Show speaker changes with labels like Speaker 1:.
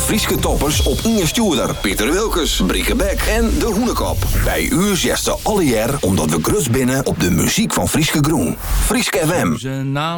Speaker 1: Frieske toppers op Inge Stuurder, Pieter Wilkes, Brieke Beck en De Hoenekop. Bij u zegt ze alle jaar omdat we grut binnen op de muziek van Frieske Groen. Frieske FM.